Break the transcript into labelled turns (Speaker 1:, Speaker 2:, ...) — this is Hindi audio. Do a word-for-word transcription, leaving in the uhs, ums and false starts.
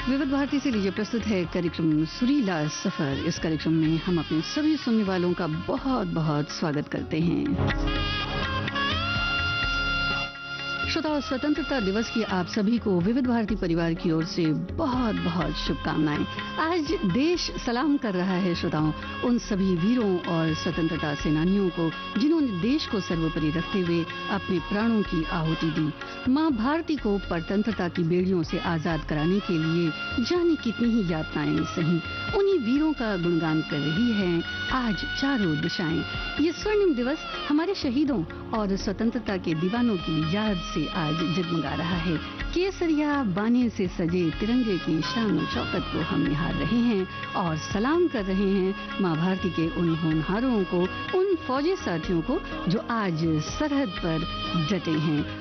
Speaker 1: विविध भारती से लीजिए प्रस्तुत है कार्यक्रम सुरीला सफर। इस कार्यक्रम में हम अपने सभी सुनने वालों का बहुत बहुत स्वागत करते हैं। श्रोताओं, स्वतंत्रता दिवस की आप सभी को विविध भारती परिवार की ओर से बहुत बहुत शुभकामनाएं। आज देश सलाम कर रहा है श्रोताओं उन सभी वीरों और स्वतंत्रता सेनानियों को जिन्होंने देश को सर्वोपरि रखते हुए अपने प्राणों की आहुति दी। मां भारती को परतंत्रता की बेड़ियों से आजाद कराने के लिए जाने कितनी ही यातनाएं सही, उन्हीं वीरों का गुणगान कर रही हैं आज चारों दिशाएं। ये स्वर्णिम दिवस हमारे शहीदों और स्वतंत्रता के दीवानों की याद से आज जगमगा रहा है। केसरिया बाने से सजे तिरंगे की शान शौकत को हम निहार रहे हैं और सलाम कर रहे हैं मां भारती के उन होनहारों को, उन फौजी साथियों को जो आज सरहद पर डटे हैं